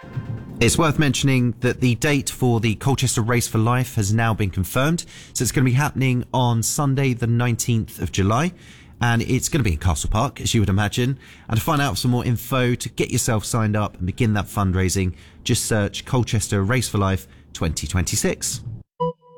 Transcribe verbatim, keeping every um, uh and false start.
It's worth mentioning that the date for the Colchester Race for Life has now been confirmed. So it's going to be happening on Sunday, the nineteenth of July. And it's going to be in Castle Park, as you would imagine. And to find out some more info, to get yourself signed up and begin that fundraising, just search Colchester Race for Life twenty twenty-six.